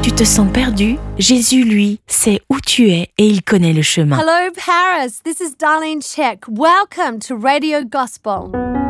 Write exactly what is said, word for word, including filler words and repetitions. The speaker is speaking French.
Tu te sens perdu? Jésus, lui, sait où tu es et il connaît le chemin. Hello, Paris. This is Darlene Check. Welcome to Radio Gospel.